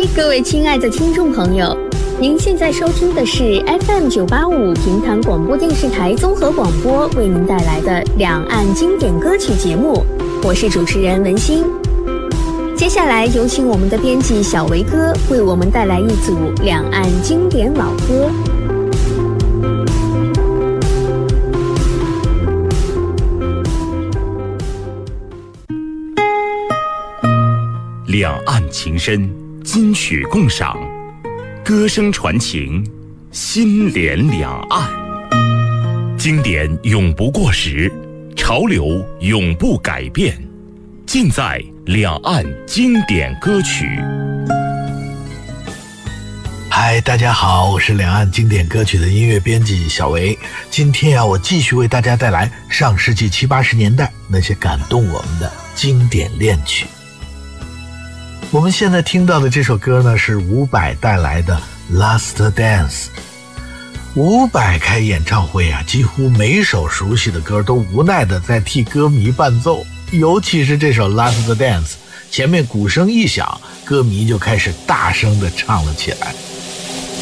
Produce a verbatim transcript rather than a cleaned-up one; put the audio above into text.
各位亲爱的听众朋友，您现在收听的是 F M 九八五平潭广播电视台综合广播为您带来的两岸经典歌曲节目，我是主持人文心。接下来有请我们的编辑小维哥为我们带来一组两岸经典老歌。 两岸情深，金曲共赏，歌声传情，心连两岸。经典永不过时，潮流永不改变，尽在两岸经典歌曲。 嗨，大家好，我是两岸经典歌曲的音乐编辑小维。今天啊，我继续为大家带来上世纪七八十年代那些感动我们的经典恋曲。我们现在听到的这首歌呢，是伍佰带来的 Last Dance。 伍佰开演唱会啊，几乎每首熟悉的歌都无奈的在替歌迷伴奏，尤其是这首 Last Dance， 前面鼓声一响，歌迷就开始大声的唱了起来。